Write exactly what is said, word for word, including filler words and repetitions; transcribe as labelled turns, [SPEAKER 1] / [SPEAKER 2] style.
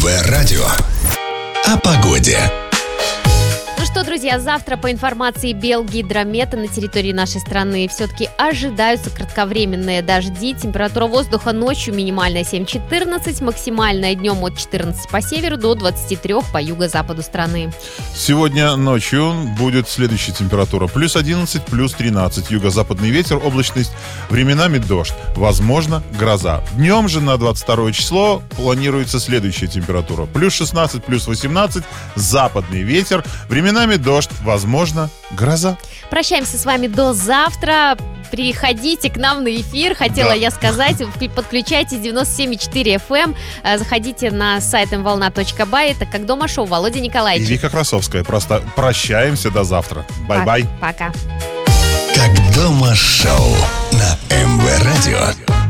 [SPEAKER 1] МВ-радио о погоде.
[SPEAKER 2] Ну что, друзья, завтра по информации Белгидромета на территории нашей страны все-таки ожидаются кратковременные дожди. Температура воздуха ночью минимальная семь-четырнадцать, максимальная днем от четырнадцати по северу до двадцати трёх по юго-западу страны.
[SPEAKER 3] Сегодня ночью будет следующая температура: плюс одиннадцать, плюс тринадцать. Юго-западный ветер, облачность, временами дождь. Возможно, гроза. Днем же на двадцать второе число планируется следующая температура: плюс шестнадцать, плюс восемнадцать. Западный ветер, временами дождь, возможно, гроза.
[SPEAKER 2] Прощаемся с вами до завтра. Приходите к нам на эфир, хотела
[SPEAKER 3] Да.
[SPEAKER 2] я сказать. Подключайтесь девяносто семь и четыре эф эм. Заходите на сайт эм волна точка бай. Это «Как дома» шоу. Володя
[SPEAKER 3] И
[SPEAKER 2] Николаевич.
[SPEAKER 3] Вика Красовская. Просто прощаемся до завтра. Бай-бай.
[SPEAKER 2] Пока.
[SPEAKER 1] Как дома шоу на МВ-радио.